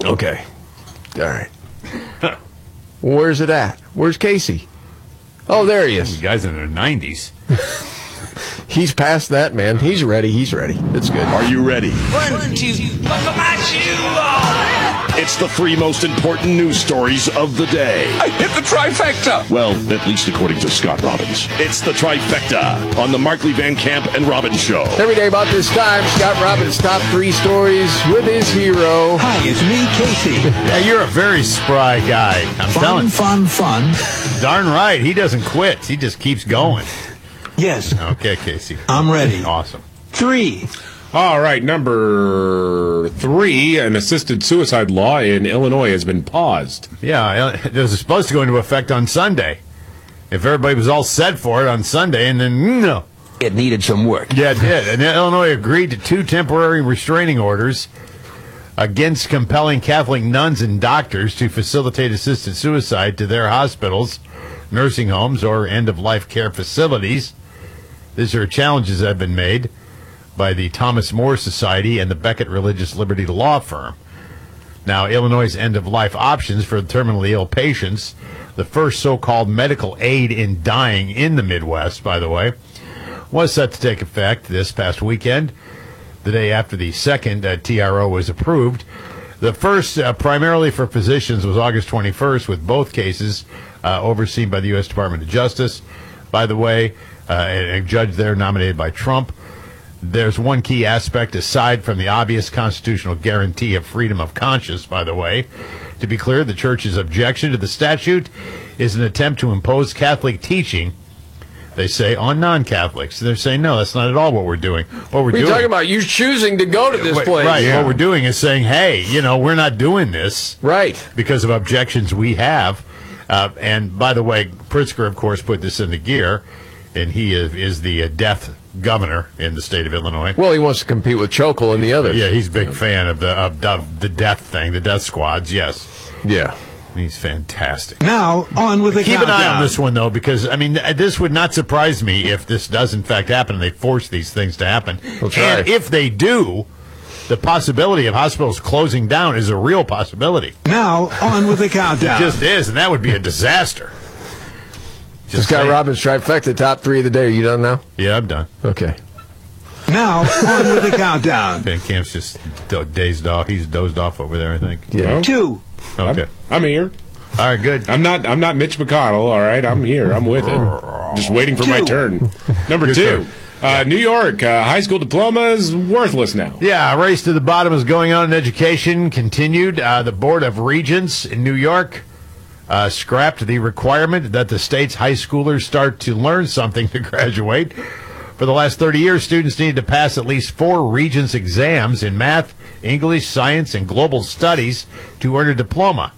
Okay. All right. Where's it at? Where's Casey? Oh, there he is. The guy's in their 90s. He's past that, man. He's ready. He's ready. It's good. Are you ready? 1, 2, buckle my shoe on. It's the 3 most important news stories of the day. I hit the trifecta. Well, at least according to Scott Robbins. It's the trifecta on the Markley Van Camp and Robbins Show. Every day about this time, Scott Robbins' top 3 stories with his hero. Hi, it's me, Casey. Yeah, you're a very spry guy. I'm telling Fun. you. Darn right. He doesn't quit. He just keeps going. Yes, Okay, Casey. I'm ready. Awesome. 3. All right, number 3, an assisted suicide law in Illinois has been paused. Yeah, it was supposed to go into effect on Sunday. If everybody was all set for it on Sunday, and then, no. It needed some work. Yeah, it did. And Illinois agreed to 2 temporary restraining orders against compelling Catholic nuns and doctors to facilitate assisted suicide to their hospitals, nursing homes, or end-of-life care facilities. These are challenges that have been made by the Thomas More Society and the Beckett Religious Liberty Law Firm. Now, Illinois' end-of-life options for terminally ill patients, the first so-called medical aid in dying in the Midwest, by the way, was set to take effect this past weekend, the day after the second TRO was approved. The first, primarily for physicians, was August 21st, with both cases overseen by the U.S. Department of Justice. By the way, a judge there nominated by Trump. There's one key aspect aside from the obvious constitutional guarantee of freedom of conscience, by the way. To be clear, the church's objection to the statute is an attempt to impose Catholic teaching, they say, on non-Catholics. They're saying, no, that's not at all what we're doing. What we're doing, talking about you choosing to go to this place. Right. Yeah. What we're doing is saying, hey, we're not doing this. Right. Because of objections we have. And by the way, Pritzker, of course, put this into gear, and he is the death governor in the state of Illinois. Well, he wants to compete with Chokel and the others. Yeah, he's a big fan of the death thing, the death squads, yes. Yeah. He's fantastic. Now, on with the Keep countdown. an eye on this one, though, because, this would not surprise me if this does, in fact, happen, and they force these things to happen. We'll try. And if they do, the possibility of hospitals closing down is a real possibility. Now, on with the countdown. It just is, and that would be a disaster. Just Scott saying. Robbins trifecta, top 3 of the day. Are you done now? Yeah, I'm done. Okay. Now, on with the countdown. Van Camp's just dazed off. He's dozed off over there, I think. Yeah. 2. Okay. I'm here. All right, good. I'm not Mitch McConnell, all right? I'm here. I'm with it. Just waiting for my 2. turn. Number 2. New York, high school diploma is worthless now. Yeah, a race to the bottom is going on in education. Continued. The Board of Regents in New York scrapped the requirement that the state's high schoolers start to learn something to graduate. For the last 30 years, students needed to pass at least 4 Regents exams in math, English, science, and global studies to earn a diploma.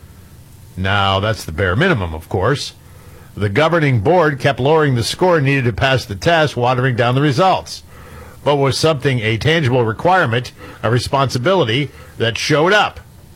Now, that's the bare minimum, of course. The governing board kept lowering the score needed to pass the test, watering down the results. But was something a tangible requirement, a responsibility that showed up?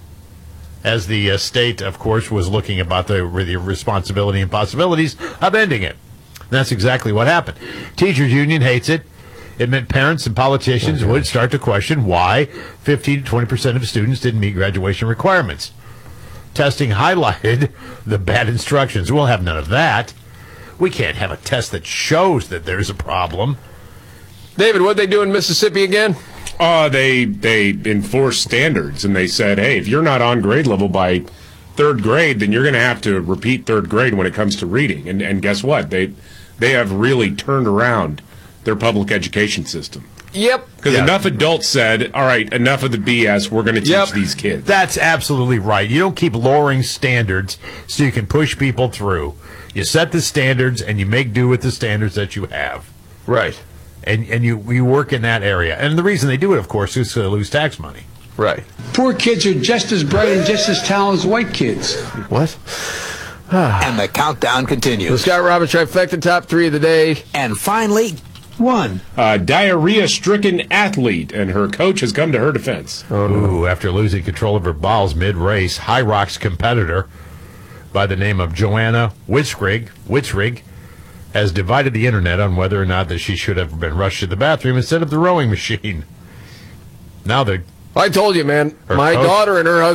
As the state, of course, was looking about the responsibility and possibilities of ending it. That's exactly what happened. Teachers union hates it. It meant parents and politicians would start to question why 15 to 20% of students didn't meet graduation requirements. Testing highlighted the bad instructions. We'll have none of that. We can't have a test that shows that there's a problem. David, what'd they do in Mississippi again? They enforced standards, and they said, hey, if you're not on grade level by 3rd grade, then you're going to have to repeat 3rd grade when it comes to reading. And guess what? They have really turned around their public education system. Yep. Because enough adults said, all right, enough of the BS, we're going to teach these kids. That's absolutely right. You don't keep lowering standards so you can push people through. You set the standards, and you make do with the standards that you have. Right. And you work in that area. And the reason they do it, of course, is to lose tax money. Right. Poor kids are just as bright and just as talented as white kids. What? And the countdown The continues. Scott Robbins trifecta, top 3 of the day. And finally, 1. Diarrhea-stricken athlete, and her coach has come to her defense. Ooh, after losing control of her bowels mid-race, High Rocks competitor by the name of Joanna Witzrig has divided the internet on whether or not that she should have been rushed to the bathroom instead of the rowing machine. Now I told you, man. My coach- daughter and her husband